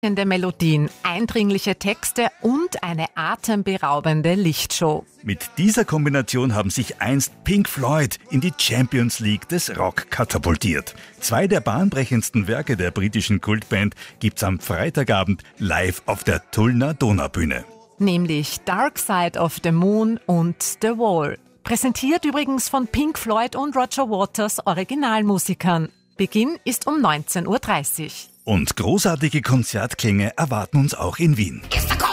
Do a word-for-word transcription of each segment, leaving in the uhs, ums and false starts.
Melodien, eindringliche Texte und eine atemberaubende Lichtshow. Mit dieser Kombination haben sich einst Pink Floyd in die Champions League des Rock katapultiert. Zwei der bahnbrechendsten Werke der britischen Kultband gibt's am Freitagabend live auf der Tullner Donaubühne. Nämlich Dark Side of the Moon und The Wall. Präsentiert übrigens von Pink Floyd und Roger Waters Originalmusikern. Beginn ist um neunzehn Uhr dreißig. Und großartige Konzertklänge erwarten uns auch in Wien.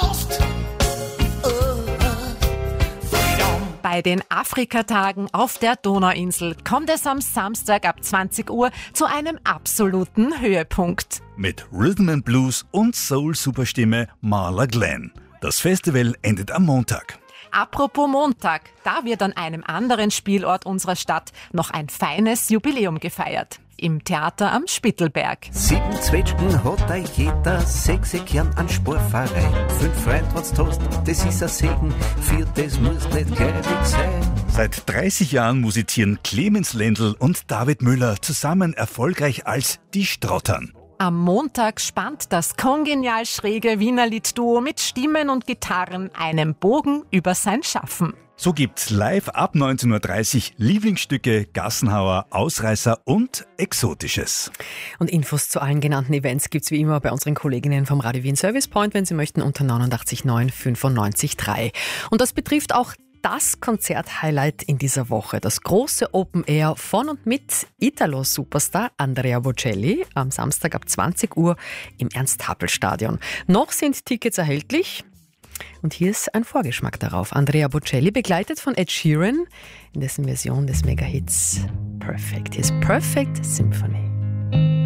Bei den Afrikatagen auf der Donauinsel kommt es am Samstag ab zwanzig Uhr zu einem absoluten Höhepunkt. Mit Rhythm and Blues und Soul-Superstimme Marla Glenn. Das Festival endet am Montag. Apropos Montag, da wird an einem anderen Spielort unserer Stadt noch ein feines Jubiläum gefeiert. Im Theater am Spittelberg. Sieben Zwetschgen hat ein jeder, sechs Kern an Sportverein. Fünf Freund hat's Toast, das ist ein Segen, vier, das muss nicht gleich sein. Seit dreißig Jahren musizieren Clemens Lendl und David Müller zusammen erfolgreich als die Strottern. Am Montag spannt das kongenial schräge Wiener Liedduo mit Stimmen und Gitarren einen Bogen über sein Schaffen. So gibt's live ab neunzehn Uhr dreißig Lieblingsstücke, Gassenhauer, Ausreißer und Exotisches. Und Infos zu allen genannten Events gibt's wie immer bei unseren Kolleginnen vom Radio Wien Service Point, wenn Sie möchten, unter neunundachtzig neun fünfundneunzig drei. Und das betrifft auch das Konzerthighlight in dieser Woche, das große Open Air von und mit Italo-Superstar Andrea Bocelli am Samstag ab zwanzig Uhr im Ernst-Happel-Stadion. Noch sind Tickets erhältlich. Und hier ist ein Vorgeschmack darauf. Andrea Bocelli, begleitet von Ed Sheeran, in dessen Version des Mega-Hits Perfect. His Perfect Symphony.